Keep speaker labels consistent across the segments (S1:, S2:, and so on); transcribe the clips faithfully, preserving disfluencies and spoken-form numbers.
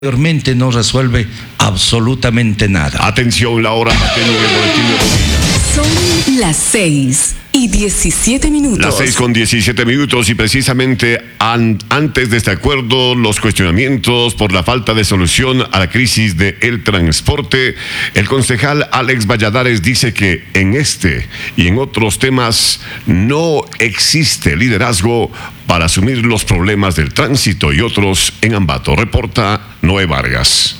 S1: Mayormente no resuelve absolutamente nada.
S2: Atención, la hora Mateño en el boletín de Bogotá.
S3: Son las seis y diecisiete minutos.
S2: Las seis con diecisiete minutos y precisamente an, antes de este acuerdo, los cuestionamientos por la falta de solución a la crisis del transporte, el concejal Alex Valladares dice que en este y en otros temas no existe liderazgo para asumir los problemas del tránsito y otros en Ambato. Reporta Noé Vargas.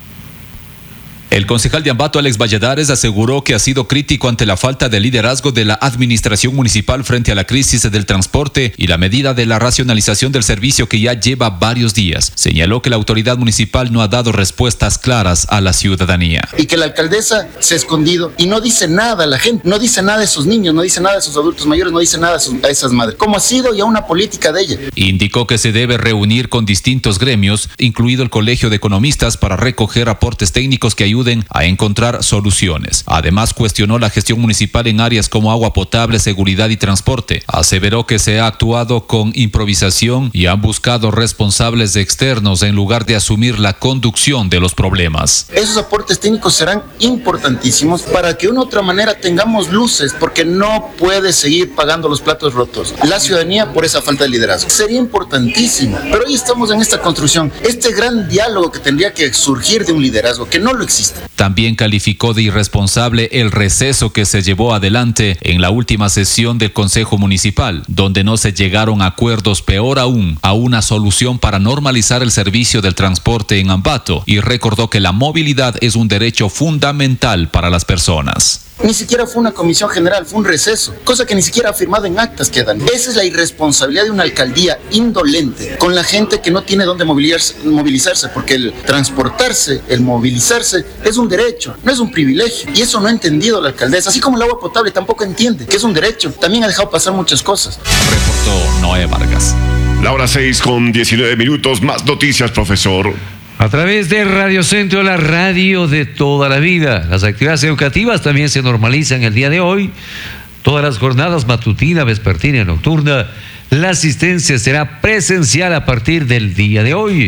S4: El concejal de Ambato, Alex Valladares, aseguró que ha sido crítico ante la falta de liderazgo de la administración municipal frente a la crisis del transporte y la medida de la racionalización del servicio que ya lleva varios días. Señaló que la autoridad municipal no ha dado respuestas claras a la ciudadanía.
S5: Y que la alcaldesa se ha escondido y no dice nada a la gente, no dice nada de esos niños, no dice nada de esos adultos mayores, no dice nada a, sus, a esas madres. ¿Cómo ha sido ya una política de ella?
S4: Indicó que se debe reunir con distintos gremios, incluido el Colegio de Economistas, para recoger aportes técnicos que ayuden a encontrar soluciones. Además, cuestionó la gestión municipal en áreas como agua potable, seguridad y transporte. Aseveró que se ha actuado con improvisación y han buscado responsables externos en lugar de asumir la conducción de los problemas.
S5: Esos aportes técnicos serán importantísimos para que de una u otra manera tengamos luces, porque no puede seguir pagando los platos rotos la ciudadanía por esa falta de liderazgo. Sería importantísimo, pero hoy estamos en esta construcción, este gran diálogo que tendría que surgir de un liderazgo que no lo existe.
S4: También calificó de irresponsable el receso que se llevó adelante en la última sesión del Consejo Municipal, donde no se llegaron a acuerdos, peor aún, a una solución para normalizar el servicio del transporte en Ambato, y recordó que la movilidad es un derecho fundamental para las personas.
S5: Ni siquiera fue una comisión general, fue un receso, cosa que ni siquiera ha firmado en actas quedan. Esa es la irresponsabilidad de una alcaldía indolente con la gente que no tiene dónde movilizarse, movilizarse, porque el transportarse, el movilizarse es un derecho, no es un privilegio. Y eso no ha entendido la alcaldesa, así como el agua potable tampoco entiende que es un derecho. También ha dejado pasar muchas cosas.
S4: Reportó Noé Vargas.
S2: La hora seis con diecinueve minutos, más noticias, profesor.
S6: A través de Radio Centro, la radio de toda la vida. Las actividades educativas también se normalizan el día de hoy. Todas las jornadas matutina, vespertina y nocturna. La asistencia será presencial a partir del día de hoy.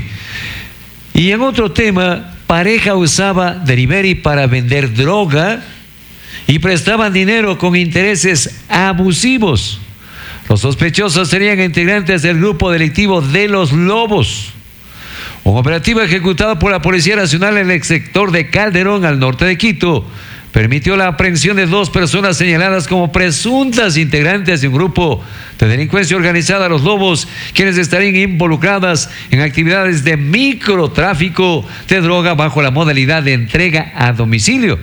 S6: Y en otro tema, pareja usaba delivery para vender droga y prestaban dinero con intereses abusivos. Los sospechosos serían integrantes del grupo delictivo de Los Lobos. Un operativo ejecutado por la Policía Nacional en el sector de Calderón, al norte de Quito, permitió la aprehensión de dos personas señaladas como presuntas integrantes de un grupo de delincuencia organizada, Los Lobos, quienes estarían involucradas en actividades de microtráfico de droga bajo la modalidad de entrega a domicilio.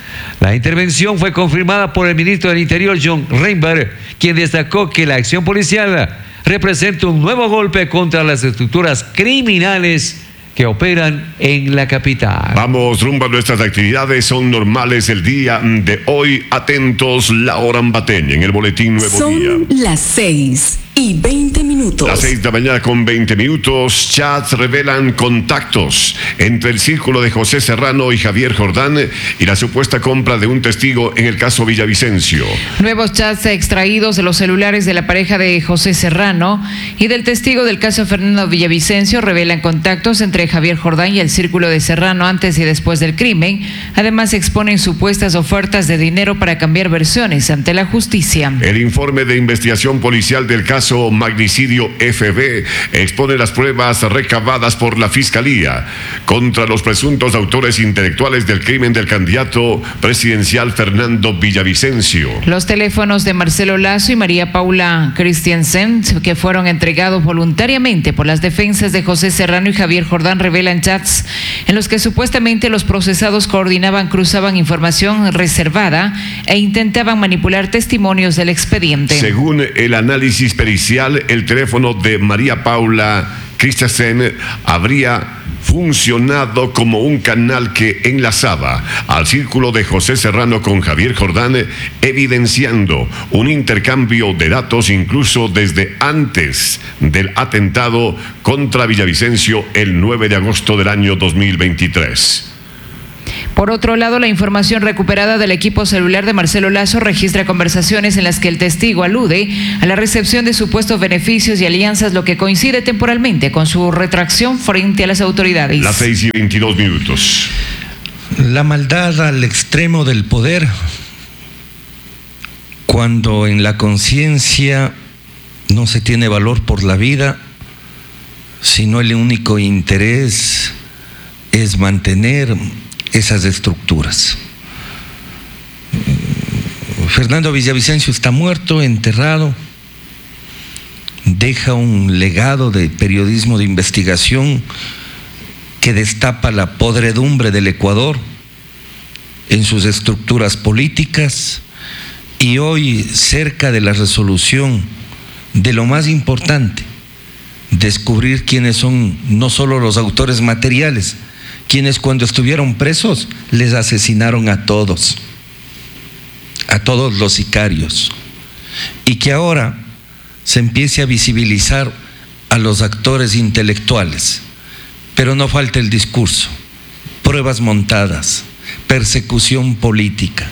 S6: La intervención fue confirmada por el ministro del Interior, John Reinberg, quien destacó que la acción policial representa un nuevo golpe contra las estructuras criminales que operan en la capital.
S2: Vamos rumbo a nuestras actividades, son normales el día de hoy. Atentos, la hora ambateña en el boletín Nuevo
S3: Son
S2: Día.
S3: Son las seis y veinte minutos.
S2: Las seis de la mañana con veinte minutos. Chats revelan contactos entre el círculo de José Serrano y Javier Jordán y la supuesta compra de un testigo en el caso Villavicencio.
S7: Nuevos chats extraídos de los celulares de la pareja de José Serrano y del testigo del caso Fernando Villavicencio revelan contactos entre Javier Jordán y el círculo de Serrano antes y después del crimen. Además, exponen supuestas ofertas de dinero para cambiar versiones ante la justicia.
S2: El informe de investigación policial del caso Magnicidio F B expone las pruebas recabadas por la Fiscalía contra los presuntos autores intelectuales del crimen del candidato presidencial Fernando Villavicencio.
S7: Los teléfonos de Marcelo Lazo y María Paula Christiansen, que fueron entregados voluntariamente por las defensas de José Serrano y Javier Jordán, revelan chats en los que supuestamente los procesados coordinaban, cruzaban información reservada e intentaban manipular testimonios del expediente.
S2: Según el análisis pericial, el teléfono de María Paula Christensen habría funcionado como un canal que enlazaba al círculo de José Serrano con Javier Jordán, evidenciando un intercambio de datos incluso desde antes del atentado contra Villavicencio el nueve de agosto del año dos mil veintitrés.
S7: Por otro lado, la información recuperada del equipo celular de Marcelo Lasso registra conversaciones en las que el testigo alude a la recepción de supuestos beneficios y alianzas, lo que coincide temporalmente con su retracción frente a las autoridades.
S2: Las seis y veintidós minutos.
S1: La maldad al extremo del poder, cuando en la conciencia no se tiene valor por la vida, sino el único interés es mantener esas estructuras. Fernando Villavicencio está muerto, enterrado, deja un legado de periodismo de investigación que destapa la podredumbre del Ecuador en sus estructuras políticas, y hoy, cerca de la resolución de lo más importante, descubrir quiénes son no solo los autores materiales, quienes cuando estuvieron presos les asesinaron a todos, a todos los sicarios, y que ahora se empiece a visibilizar a los actores intelectuales, pero no falta el discurso, pruebas montadas, persecución política.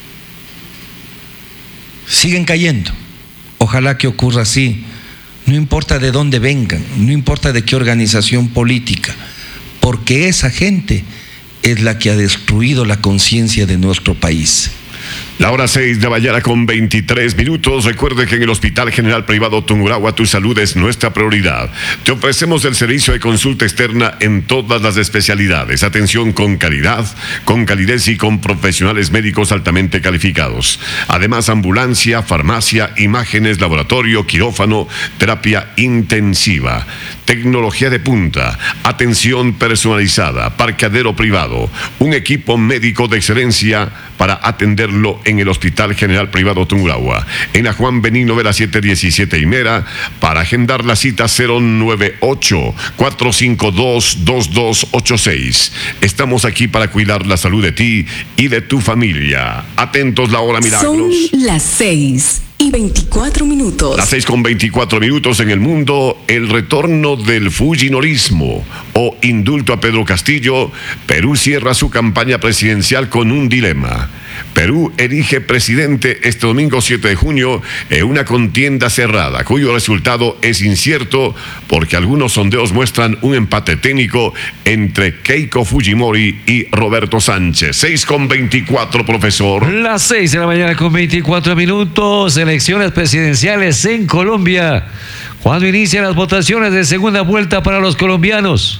S1: Siguen cayendo, ojalá que ocurra así, no importa de dónde vengan, no importa de qué organización política, porque esa gente es la que ha destruido la conciencia de nuestro país.
S2: La hora seis de la mañana con veintitrés minutos. Recuerde que en el Hospital General Privado Tungurahua tu salud es nuestra prioridad. Te ofrecemos el servicio de consulta externa en todas las especialidades. Atención con calidad, con calidez y con profesionales médicos altamente calificados. Además, ambulancia, farmacia, imágenes, laboratorio, quirófano, terapia intensiva, tecnología de punta, atención personalizada, parqueadero privado, un equipo médico de excelencia para atenderlo en el Hospital General Privado Tungurahua, en la Juan Benigno Vera siete diecisiete Himera. Para agendar la cita cero nueve ocho, cuatro cinco dos, dos dos ocho seis. Estamos aquí para cuidar la salud de ti y de tu familia. Atentos, la hora milagros.
S3: Son las seis y veinticuatro minutos.
S2: Las seis con veinticuatro minutos en el mundo. El retorno del fujimorismo o indulto a Pedro Castillo. Perú cierra su campaña presidencial con un dilema. Perú elige presidente este domingo siete de junio en una contienda cerrada, cuyo resultado es incierto porque algunos sondeos muestran un empate técnico entre Keiko Fujimori y Roberto Sánchez. seis con veinticuatro, profesor.
S6: Las seis de la mañana con veinticuatro minutos. Elecciones presidenciales en Colombia. Cuando inician las votaciones de segunda vuelta para los colombianos,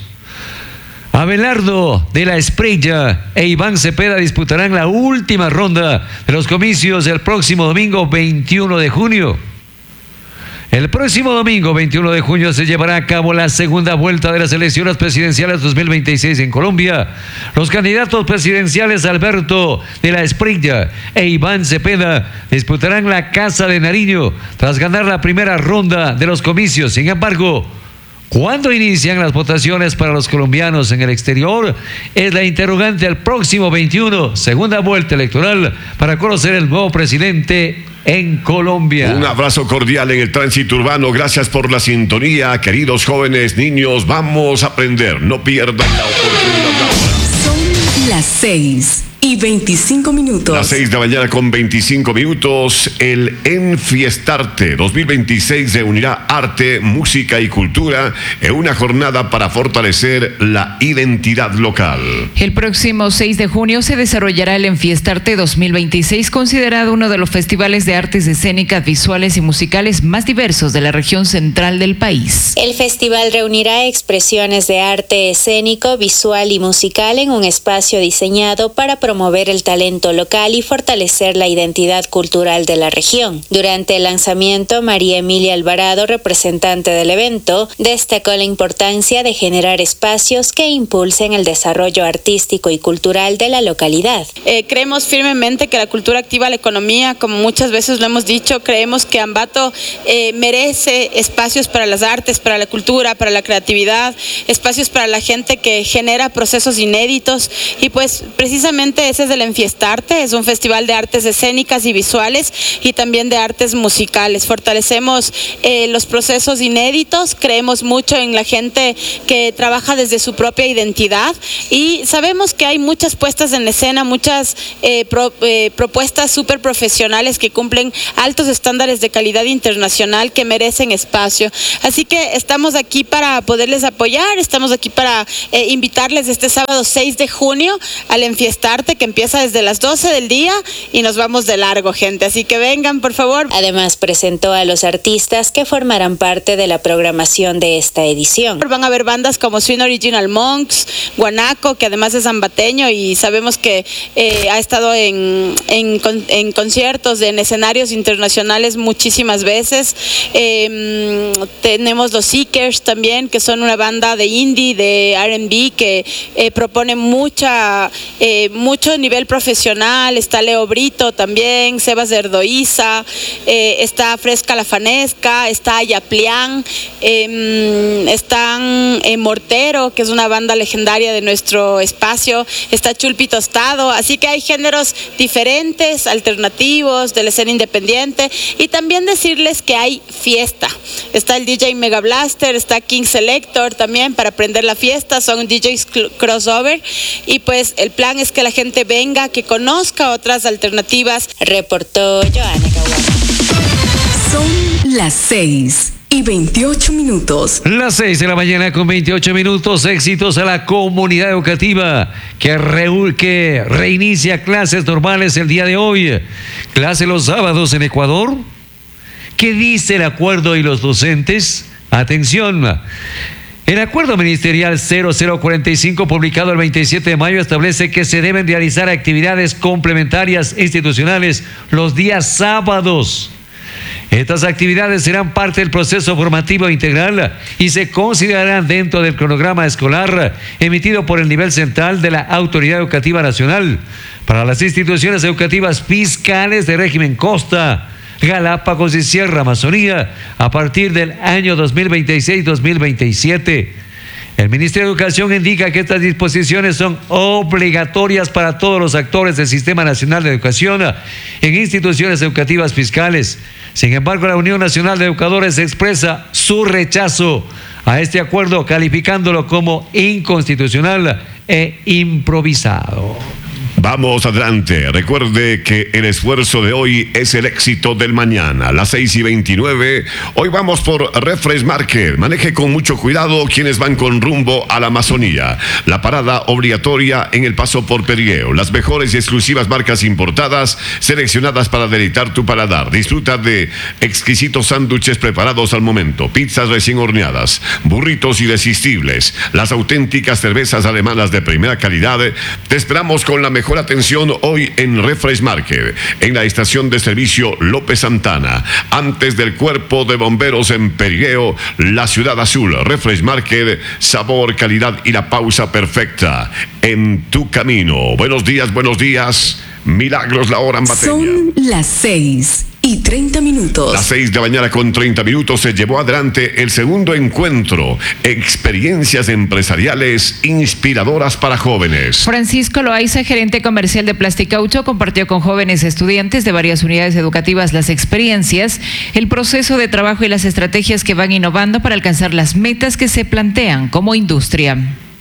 S6: Abelardo de la Espriella e Iván Cepeda disputarán la última ronda de los comicios el próximo domingo veintiuno de junio. El próximo domingo veintiuno de junio se llevará a cabo la segunda vuelta de las elecciones presidenciales dos mil veintiséis en Colombia. Los candidatos presidenciales Alberto de la Espriella e Iván Cepeda disputarán la Casa de Nariño tras ganar la primera ronda de los comicios. Sin embargo, ¿cuándo inician las votaciones para los colombianos en el exterior? Es la interrogante al próximo veintiuno, segunda vuelta electoral para conocer el nuevo presidente en Colombia.
S2: Un abrazo cordial en el tránsito urbano. Gracias por la sintonía, queridos jóvenes, niños. Vamos a aprender. No pierdan la oportunidad.
S3: Son las seis y veinticinco minutos.
S2: Las seis de la mañana con veinticinco minutos. El Enfiestarte dos mil veintiséis reunirá arte, música y cultura en una jornada para fortalecer la identidad local.
S7: El próximo seis de junio se desarrollará el Enfiestarte dos mil veintiséis, considerado uno de los festivales de artes escénicas, visuales y musicales más diversos de la región central del país.
S8: El festival reunirá expresiones de arte escénico, visual y musical en un espacio diseñado para promover el talento local y fortalecer la identidad cultural de la región. Durante el lanzamiento, María Emilia Alvarado, representante del evento, destacó la importancia de generar espacios que impulsen el desarrollo artístico y cultural de la localidad.
S9: Eh, creemos firmemente que la cultura activa la economía, como muchas veces lo hemos dicho. Creemos que Ambato eh, merece espacios para las artes, para la cultura, para la creatividad, espacios para la gente que genera procesos inéditos, y pues precisamente Básicamente ese es el Enfiestarte, es un festival de artes escénicas y visuales y también de artes musicales. Fortalecemos eh, los procesos inéditos, creemos mucho en la gente que trabaja desde su propia identidad y sabemos que hay muchas puestas en escena, muchas eh, pro, eh, propuestas súper profesionales que cumplen altos estándares de calidad internacional que merecen espacio. Así que estamos aquí para poderles apoyar, estamos aquí para eh, invitarles este sábado seis de junio al Enfiestarte, que empieza desde las doce del día y nos vamos de largo, gente. Así que vengan, por favor.
S8: Además, presentó a los artistas que formarán parte de la programación de esta edición.
S9: Van a haber bandas como Swing Original Monks, Guanaco, que además es ambateño y sabemos que eh, ha estado en, en, en conciertos, en escenarios internacionales muchísimas veces. Eh, tenemos los Seekers también, que son una banda de indie, de R and B, que eh, propone mucha, eh, mucho nivel profesional. Está Leo Brito también, Sebas Erdoiza, eh, está Fresca la Fanesca, está Ayaplián, eh, están eh, Mortero, que es una banda legendaria de nuestro espacio, está Chulpi Tostado, así que hay géneros diferentes, alternativos, de la escena independiente, y también decirles que hay fiesta. Está el D J Mega Blaster, está King Selector también para prender la fiesta, son D Js crossover, y pues el plan es que la gente venga, que conozca otras alternativas.
S8: Reportó Joana Caguama.
S3: Son las seis y veintiocho minutos.
S6: Las seis de la mañana con veintiocho minutos. Éxitos a la comunidad educativa que, re, que reinicia clases normales el día de hoy. Clase los sábados en Ecuador. ¿Qué dice el acuerdo y los docentes? Atención. El acuerdo ministerial cero cero cuarenta y cinco publicado el veintisiete de mayo establece que se deben realizar actividades complementarias institucionales los días sábados. Estas actividades serán parte del proceso formativo integral y se considerarán dentro del cronograma escolar emitido por el nivel central de la Autoridad Educativa Nacional para las instituciones educativas fiscales de régimen Costa, Galápagos y Sierra Amazonía a partir del año dos mil veintiséis dos mil veintisiete. El Ministerio de Educación indica que estas disposiciones son obligatorias para todos los actores del Sistema Nacional de Educación en instituciones educativas fiscales. Sin embargo, la Unión Nacional de Educadores expresa su rechazo a este acuerdo, calificándolo como inconstitucional e improvisado.
S2: Vamos adelante. Recuerde que el esfuerzo de hoy es el éxito del mañana. Las seis y veintinueve. Hoy vamos por Refresh Market. Maneje con mucho cuidado quienes van con rumbo a la Amazonía. La parada obligatoria en el paso por Perigueo. Las mejores y exclusivas marcas importadas seleccionadas para deleitar tu paladar. Disfruta de exquisitos sándwiches preparados al momento, pizzas recién horneadas, burritos irresistibles, las auténticas cervezas alemanas de primera calidad. Te esperamos con la mejor atención hoy en Refresh Market, en la estación de servicio López Santana, antes del cuerpo de bomberos en Perigueo, la ciudad azul. Refresh Market, sabor, calidad y la pausa perfecta en tu camino. Buenos días, buenos días. Milagros La Hora Ambateña.
S3: Son las seis y treinta minutos.
S2: Las seis de la mañana con treinta minutos se llevó adelante el segundo encuentro, experiencias empresariales inspiradoras para jóvenes.
S7: Francisco Loaiza, gerente comercial de Plasticaucho, compartió con jóvenes estudiantes de varias unidades educativas las experiencias, el proceso de trabajo y las estrategias que van innovando para alcanzar las metas que se plantean como industria.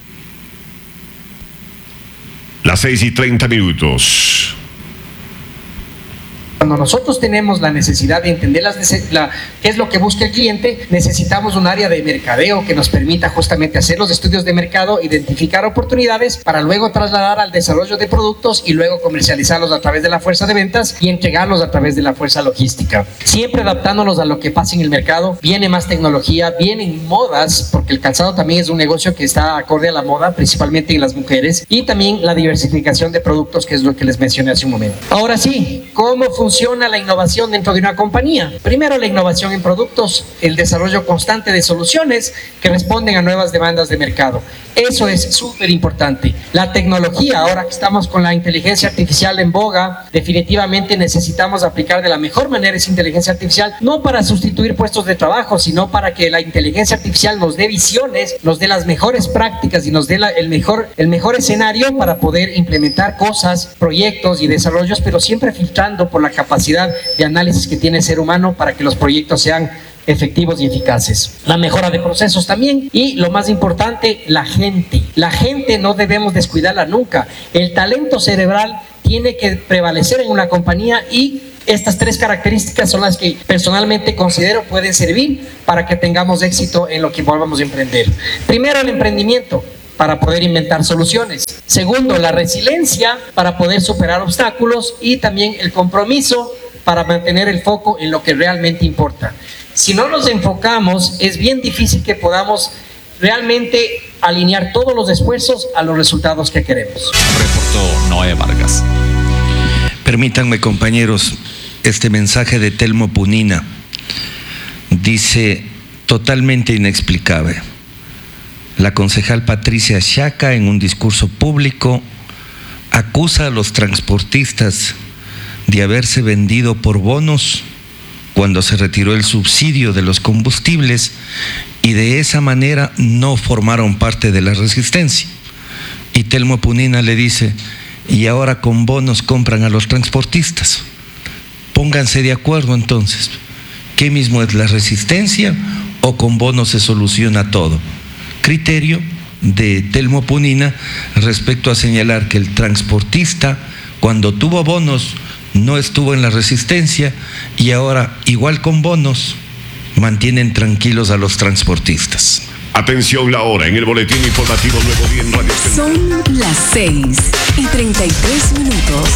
S2: Las seis y treinta minutos.
S10: Cuando nosotros tenemos la necesidad de entender las neces- la, qué es lo que busca el cliente, necesitamos un área de mercadeo que nos permita justamente hacer los estudios de mercado, identificar oportunidades para luego trasladar al desarrollo de productos y luego comercializarlos a través de la fuerza de ventas y entregarlos a través de la fuerza logística. Siempre adaptándonos a lo que pasa en el mercado. Viene más tecnología, vienen modas, porque el calzado también es un negocio que está acorde a la moda, principalmente en las mujeres, y también la diversificación de productos, que es lo que les mencioné hace un momento. Ahora sí, ¿cómo funciona funciona la innovación dentro de una compañía. Primero, la innovación en productos, el desarrollo constante de soluciones que responden a nuevas demandas de mercado. Eso es súper importante. La tecnología, ahora que estamos con la inteligencia artificial en boga, definitivamente necesitamos aplicar de la mejor manera esa inteligencia artificial, no para sustituir puestos de trabajo, sino para que la inteligencia artificial nos dé visiones, nos dé las mejores prácticas y nos dé la, el, mejor, el mejor escenario para poder implementar cosas, proyectos y desarrollos, pero siempre filtrando por la capacidad de análisis que tiene el ser humano para que los proyectos sean efectivos y eficaces. La mejora de procesos también, y lo más importante, la gente. La gente no debemos descuidarla nunca. El talento cerebral tiene que prevalecer en una compañía, y estas tres características son las que personalmente considero pueden servir para que tengamos éxito en lo que volvamos a emprender. Primero, el emprendimiento, para poder inventar soluciones. Segundo, la resiliencia, para poder superar obstáculos, y también el compromiso para mantener el foco en lo que realmente importa. Si no nos enfocamos, es bien difícil que podamos realmente alinear todos los esfuerzos a los resultados que queremos.
S4: Reportó Noé Vargas.
S1: Permítanme, compañeros, este mensaje de Telmo Punina. Dice, totalmente inexplicable. La concejal Patricia Chaca, en un discurso público, acusa a los transportistas de haberse vendido por bonos cuando se retiró el subsidio de los combustibles, y de esa manera no formaron parte de la resistencia. Y Telmo Punina le dice, y ahora con bonos compran a los transportistas. Pónganse de acuerdo entonces, ¿qué mismo es la resistencia o con bonos se soluciona todo? Criterio de Telmo Punina respecto a señalar que el transportista, cuando tuvo bonos, no estuvo en la resistencia, y ahora, igual con bonos, mantienen tranquilos a los transportistas.
S2: Atención, la hora en el boletín informativo Nuevo Día en Radio Centro.
S3: Son las seis y treinta y tres minutos.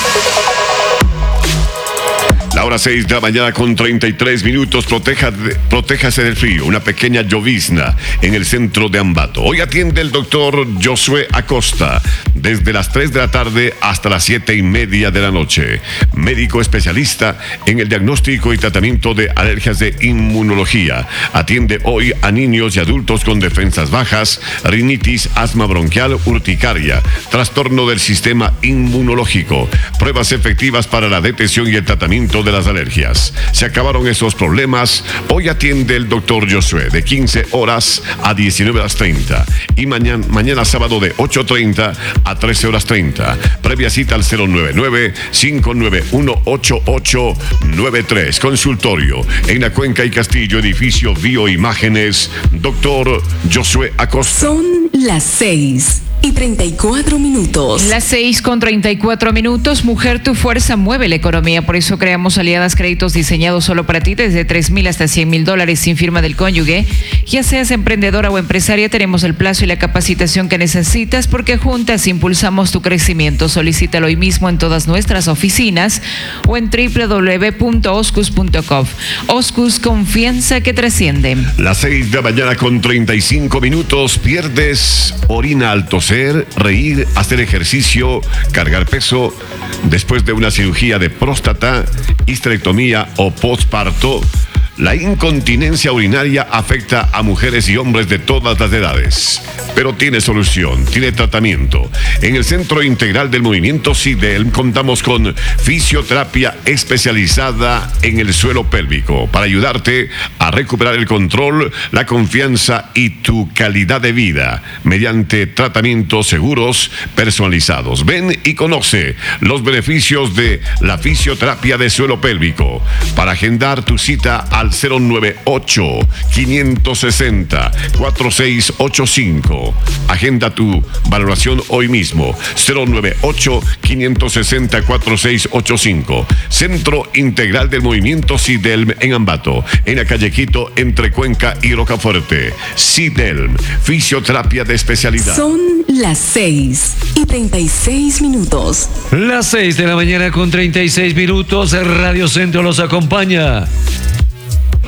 S2: La hora seis de la mañana con treinta y tres minutos. Proteja de, protéjase del frío. Una pequeña llovizna en el centro de Ambato. Hoy atiende el doctor Josué Acosta desde las tres de la tarde hasta las siete y media de la noche. Médico especialista en el diagnóstico y tratamiento de alergias de inmunología. Atiende hoy a niños y adultos con defensas bajas, rinitis, asma bronquial, urticaria, trastorno del sistema inmunológico. Pruebas efectivas para la detección y el tratamiento de las alergias. Se acabaron esos problemas. Hoy atiende el doctor Josué de quince horas a diecinueve horas treinta, y mañana, mañana sábado de ocho treinta a trece horas treinta. Previa cita al cero nueve nueve, cinco nueve uno, ocho ocho nueve tres. Consultorio en la Cuenca y Castillo, edificio Bioimágenes, doctor Josué Acosta.
S3: Son las seis y treinta y cuatro minutos.
S7: Las seis con treinta y cuatro minutos. Mujer, tu fuerza mueve la economía. Por eso creamos Aliadas Créditos diseñados solo para ti, desde tres mil hasta cien mil dólares sin firma del cónyuge. Ya seas emprendedora o empresaria, tenemos el plazo y la capacitación que necesitas, porque juntas impulsamos tu crecimiento. Solicítalo hoy mismo en todas nuestras oficinas o en doble u doble u doble u punto oscus punto com. Oscus, confianza que trasciende.
S2: Las seis de la mañana con treinta y cinco minutos. Pierdes orina al toser, reír, hacer ejercicio, cargar peso después de una cirugía de próstata, histerectomía o postparto. La incontinencia urinaria afecta a mujeres y hombres de todas las edades, pero tiene solución, tiene tratamiento. En el Centro Integral del Movimiento SIDELM contamos con fisioterapia especializada en el suelo pélvico para ayudarte a recuperar el control, la confianza y tu calidad de vida mediante tratamientos seguros, personalizados. Ven y conoce los beneficios de la fisioterapia de suelo pélvico. Para agendar tu cita al cero nueve ocho, cinco seis cero, cuatro seis ocho cinco. Agenda tu valoración hoy mismo. cero nueve ocho, cinco seis cero, cuatro seis ocho cinco. Centro Integral del Movimiento SIDELM en Ambato, en la calle Quito, entre Cuenca y Rocafuerte. SIDELM, fisioterapia de especialidad.
S3: Son las seis y treinta y seis minutos.
S6: Las seis de la mañana con treinta y seis minutos. Radio Centro los acompaña.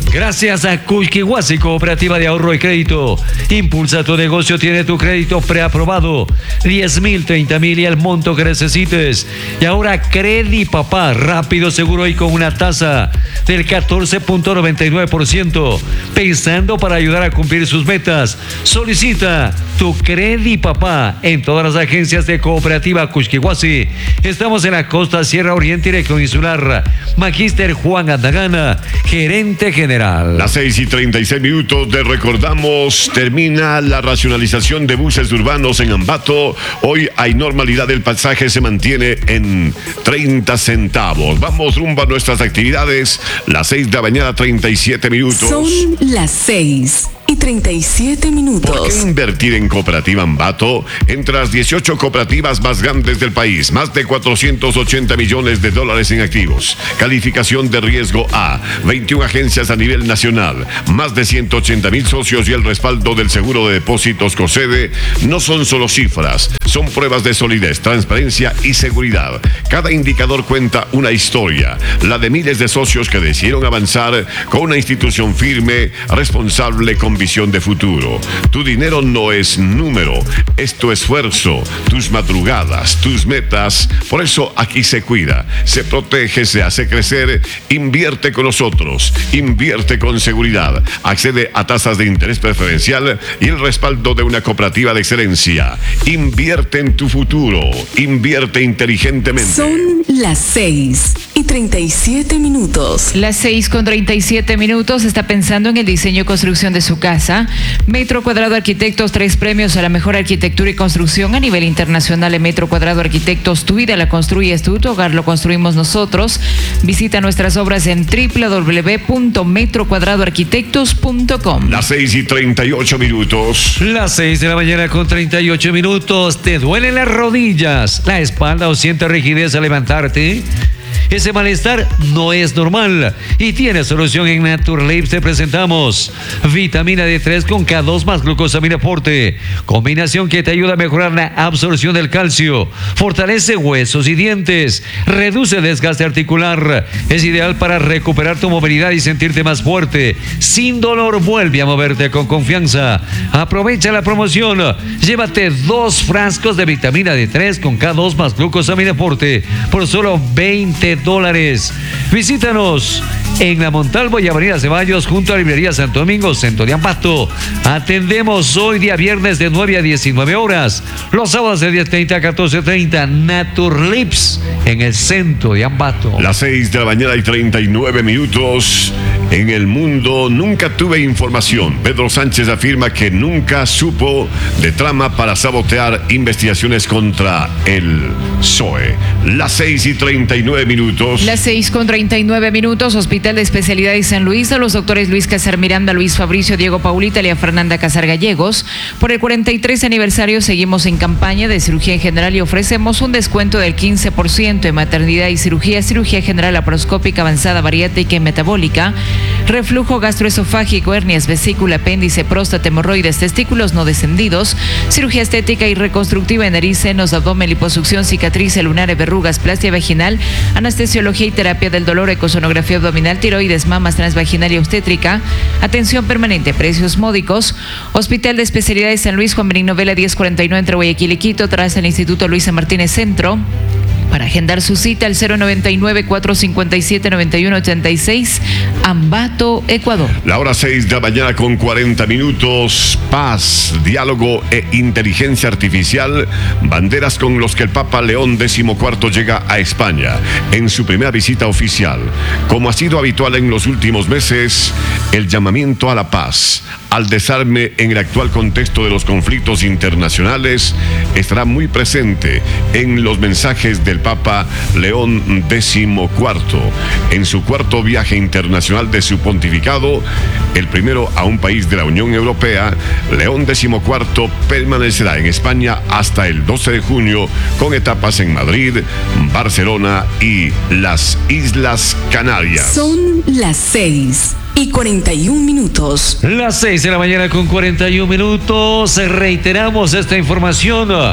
S6: Gracias a Cushquihuasi Cooperativa de Ahorro y Crédito. Impulsa tu negocio, tiene tu crédito preaprobado. diez mil, treinta mil y el monto que necesites. Y ahora Credi Papá, rápido, seguro y con una tasa del catorce punto noventa y nueve por ciento. Pensando para ayudar a cumplir sus metas. Solicita tu Credi Papá en todas las agencias de Cooperativa Cushquihuasi. Estamos en la costa Sierra Oriente y Región Insular. Magíster Juan Andagana, gerente general.
S2: Las seis y treinta y seis minutos de Recordamos. Termina la racionalización de buses urbanos en Ambato. Hoy hay normalidad, el pasaje se mantiene en treinta centavos. Vamos rumbo a nuestras actividades. Las seis de la mañana, treinta y siete minutos.
S3: Son las seis y treinta y siete minutos.
S2: ¿Por qué invertir en Cooperativa Ambato? Entre las dieciocho cooperativas más grandes del país, más de cuatrocientos ochenta millones de dólares en activos. Calificación de riesgo A, veintiuna agencias a nivel nacional, más de ciento ochenta mil socios y el respaldo del Seguro de Depósitos COSEDE. No son solo cifras, son pruebas de solidez, transparencia y seguridad. Cada indicador cuenta una historia, la de miles de socios que decidieron avanzar con una institución firme, responsable, con visión de futuro. Tu dinero no es número, es tu esfuerzo, tus madrugadas, tus metas. Por eso aquí se cuida, se protege, se hace crecer. Invierte con nosotros, invierte con seguridad. Accede a tasas de interés preferencial y el respaldo de una cooperativa de excelencia. Invierte en tu futuro, invierte inteligentemente.
S3: Son las seis y treinta y siete minutos.
S7: Las seis con treinta y siete minutos. Está pensando en el diseño y construcción de su casa. Metro Cuadrado Arquitectos, tres premios a la mejor arquitectura y construcción a nivel internacional. En Metro Cuadrado Arquitectos, tu vida la construyes tú, tu hogar lo construimos nosotros. Visita nuestras obras en doble u doble u doble u punto metro cuadrado arquitectos punto com.
S2: Las seis y treinta y ocho minutos.
S6: Las seis de la mañana con treinta y ocho minutos. ¿Te duelen las rodillas, la espalda o sientes rigidez al levantarte? Ese malestar no es normal y tiene solución. En Naturlips te presentamos vitamina D tres con K dos más glucosamina forte, combinación que te ayuda a mejorar la absorción del calcio, fortalece huesos y dientes, reduce el desgaste articular, es ideal para recuperar tu movilidad y sentirte más fuerte, sin dolor. Vuelve a moverte con confianza. Aprovecha la promoción, llévate dos frascos de vitamina D tres con K dos más glucosamina forte por solo veinte dólares. Visítanos en la Montalvo y Avenida Ceballos, junto a la Librería Santo Domingo, centro de Ambato. Atendemos hoy día viernes de nueve a diecinueve horas, los sábados de diez treinta a catorce treinta. Naturlips en el centro de Ambato.
S2: Las seis de la mañana y treinta y nueve minutos. En el mundo nunca tuve información. Pedro Sánchez afirma que nunca supo de trama para sabotear investigaciones contra el P S O E. Las seis y treinta y nueve minutos.
S7: Las seis con treinta y nueve minutos. Hospital de Especialidades San Luis, a los doctores Luis Casar Miranda, Luis Fabricio, Diego Paulita, Lea Fernanda Casar Gallegos. Por el cuarenta y tres aniversario seguimos en campaña de cirugía en general y ofrecemos un descuento del quince por ciento en maternidad y cirugía, cirugía general laparoscópica avanzada, bariátrica y metabólica, reflujo gastroesofágico, hernias, vesícula, apéndice, próstata, hemorroides, testículos no descendidos, cirugía estética y reconstructiva en nariz, senos, abdomen, liposucción, cicatriz, lunares, verrugas, plastia vaginal, anestesiología y terapia del dolor, ecosonografía abdominal, tiroides, mamas, transvaginal y obstétrica, atención permanente, precios módicos. Hospital de Especialidades San Luis, Juan Benigno Vela diez cuarenta y nueve entre Guayaquil y Quito, tras el Instituto Luisa Martínez Centro. Para agendar su cita al cero noventa y nueve, cuatro cincuenta y siete, noventa y uno ochenta y seis, Ambato, Ecuador.
S2: La hora seis de la mañana con cuarenta minutos. Paz, diálogo e inteligencia artificial, banderas con los que el Papa León decimocuarto llega a España en su primera visita oficial. Como ha sido habitual en los últimos meses, el llamamiento a la paz, al desarme en el actual contexto de los conflictos internacionales, estará muy presente en los mensajes del Papa León decimocuarto en su cuarto viaje internacional de su pontificado, el primero a un país de la Unión Europea. León decimocuarto permanecerá en España hasta el doce de junio, con etapas en Madrid, Barcelona y las Islas Canarias.
S3: Son las seis y cuarenta y un minutos.
S6: Las seis de la mañana con cuarenta y un minutos. Reiteramos esta información.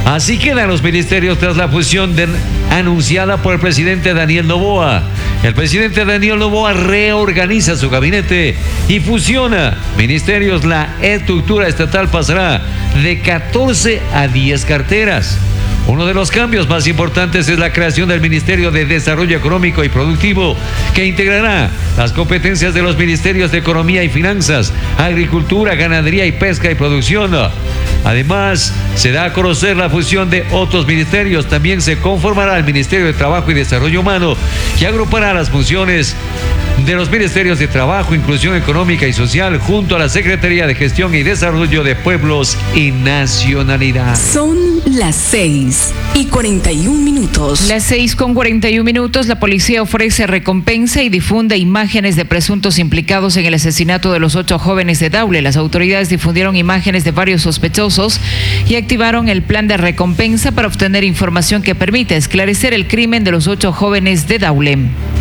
S6: Así quedan los ministerios tras la fusión de, anunciada por el presidente Daniel Noboa. El presidente Daniel Noboa reorganiza su gabinete y fusiona ministerios. La estructura estatal pasará de catorce a diez carteras. Uno de los cambios más importantes es la creación del Ministerio de Desarrollo Económico y Productivo, que integrará las competencias de los ministerios de Economía y Finanzas, Agricultura, Ganadería y Pesca y Producción. Además, se da a conocer la fusión de otros ministerios. También se conformará el Ministerio de Trabajo y Desarrollo Humano, que agrupará las funciones de los Ministerios de Trabajo, Inclusión Económica y Social, junto a la Secretaría de Gestión y Desarrollo de Pueblos y Nacionalidad.
S3: Son las seis y cuarenta y un minutos.
S7: Las seis con cuarenta y un minutos, la policía ofrece recompensa y difunde imágenes de presuntos implicados en el asesinato de los ocho jóvenes de Daule. Las autoridades difundieron imágenes de varios sospechosos y activaron el plan de recompensa para obtener información que permita esclarecer el crimen de los ocho jóvenes de Daule.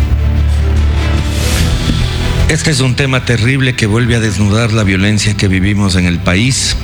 S1: Este es un tema terrible que vuelve a desnudar la violencia que vivimos en el país.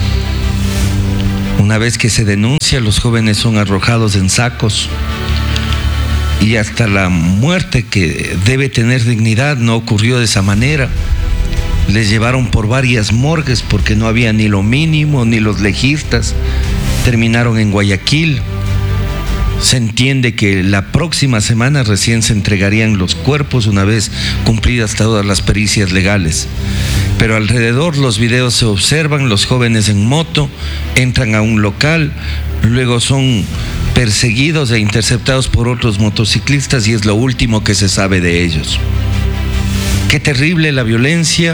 S1: Una vez que se denuncia, los jóvenes son arrojados en sacos y hasta la muerte, que debe tener dignidad, no ocurrió de esa manera. Les llevaron por varias morgues porque no había ni lo mínimo, ni los legistas. Terminaron en Guayaquil. Se entiende que la próxima semana recién se entregarían los cuerpos una vez cumplidas todas las pericias legales. Pero alrededor los videos se observan, los jóvenes en moto entran a un local, luego son perseguidos e interceptados por otros motociclistas y es lo último que se sabe de ellos. Qué terrible la violencia.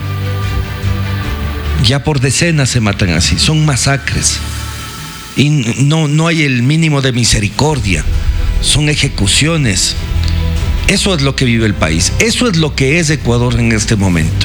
S1: Ya por decenas se matan así, son masacres. Y no, no hay el mínimo de misericordia, son ejecuciones. Eso es lo que vive el país, eso es lo que es Ecuador en este momento.